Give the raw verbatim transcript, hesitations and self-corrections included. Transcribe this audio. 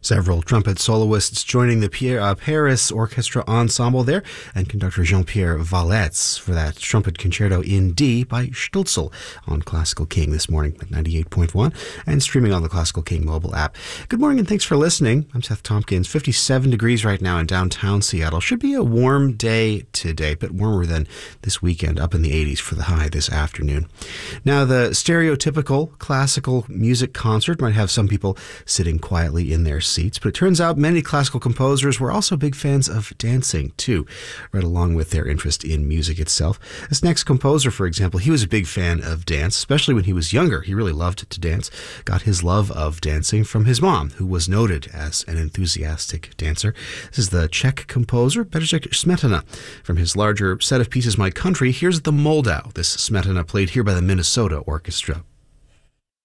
Several trumpet soloists joining the Pierre, uh, Paris Orchestra Ensemble there, and conductor Jean-Pierre Valets for that trumpet concerto in D by Stölzl on Classical King this morning at ninety-eight point one and streaming on the Classical King mobile app. Good morning and thanks for listening. I'm Seth Tompkins. fifty-seven degrees right now in downtown Seattle. Should be a warm day today, a bit warmer than this weekend, up in the eighties for the high this afternoon. Now, the stereotypical classical music concert might have some people sitting quietly in their seats, but it turns out many classical composers were also big fans of dancing too, right along with their interest in music itself. This next composer, for example, he was a big fan of dance, especially when he was younger. He really loved to dance, got his love of dancing from his mom, who was noted as an enthusiastic dancer. This is the Czech composer Bedřich Smetana. From his larger set of pieces, My Country, here's the Moldau. This Smetana played here by the Minnesota Orchestra.